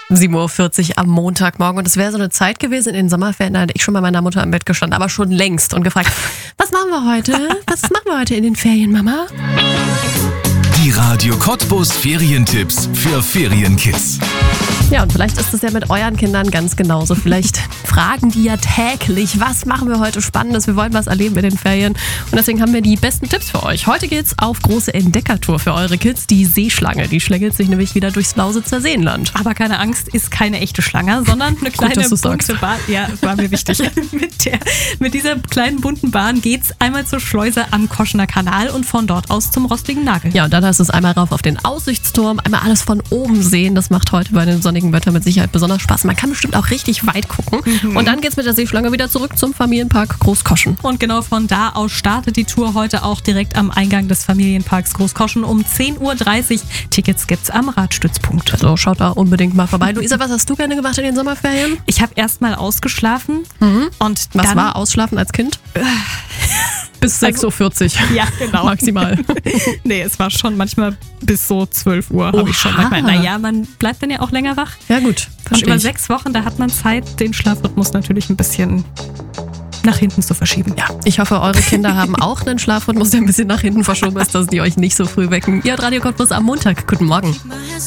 7:40 Uhr am Montagmorgen. Und es wäre so eine Zeit gewesen in den Sommerferien, da hätte ich schon bei meiner Mutter im Bett gestanden, aber schon längst und gefragt, was machen wir heute? Was machen wir heute in den Ferien, Mama? Die Radio Cottbus Ferientipps für Ferienkids. Ja, und vielleicht ist es ja mit euren Kindern ganz genauso. Vielleicht fragen die ja täglich, was machen wir heute Spannendes? Wir wollen was erleben in den Ferien. Und deswegen haben wir die besten Tipps für euch. Heute geht's auf große Entdeckertour für eure Kids. Die Seeschlange, die schlängelt sich nämlich wieder durchs Lausitzer Seenland. Aber keine Angst, ist keine echte Schlange, sondern eine kleine bunte Bahn. Ja, das war mir wichtig. Mit dieser kleinen bunten Bahn geht's einmal zur Schleuse am Koschener Kanal und von dort aus zum Rostigen Nagel. Ja, und dann heißt es einmal rauf auf den Aussichtsturm, einmal alles von oben sehen. Das macht heute bei den sonnigen Wetter mit Sicherheit besonders Spaß. Man kann bestimmt auch richtig weit gucken. Und dann geht's mit der Seeschlange wieder zurück zum Familienpark Großkoschen. Und genau von da aus startet die Tour heute auch direkt am Eingang des Familienparks Großkoschen um 10:30 Uhr. Tickets gibt's am Radstützpunkt. Also schaut da unbedingt mal vorbei. Luisa, was hast du gerne gemacht in den Sommerferien? Ich habe erst mal ausgeschlafen. Und Was dann war Ausschlafen als Kind? Bis 6:40 Uhr. Ja, genau. Maximal. Nee, es war schon manchmal bis so 12 Uhr habe ich schon Oha. manchmal. Naja, man bleibt dann ja auch länger wach. Ja gut, Und verstehe über ich. 6 Wochen, da hat man Zeit, den Schlafrhythmus natürlich ein bisschen nach hinten zu verschieben. Ja, ich hoffe, eure Kinder haben auch einen Schlafrhythmus, der ein bisschen nach hinten verschoben ist, dass die euch nicht so früh wecken. Ihr hört Radio Cottbus am Montag. Guten Morgen.